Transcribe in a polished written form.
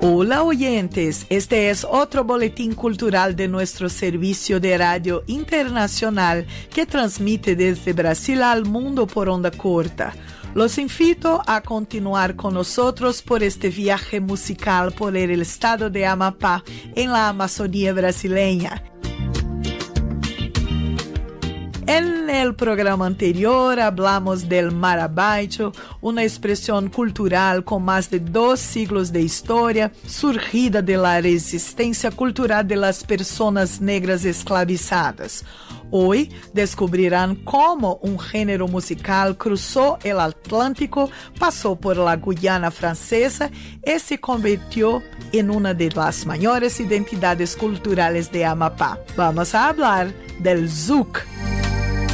Hola oyentes, este es otro boletín cultural de nuestro servicio de radio internacional que transmite desde Brasil al mundo por onda corta. Los invito a continuar con nosotros por este viaje musical por el estado de Amapá, en la Amazonía brasileña. En el programa anterior hablamos del marabaito, una expresión cultural con más de 2 siglos de historia, surgida de la resistencia cultural de las personas negras esclavizadas. Hoy descubrirán cómo un género musical cruzó el Atlántico, pasó por la Guyana francesa y se convirtió en una de las mayores identidades culturales de Amapá. Vamos a hablar del zouk.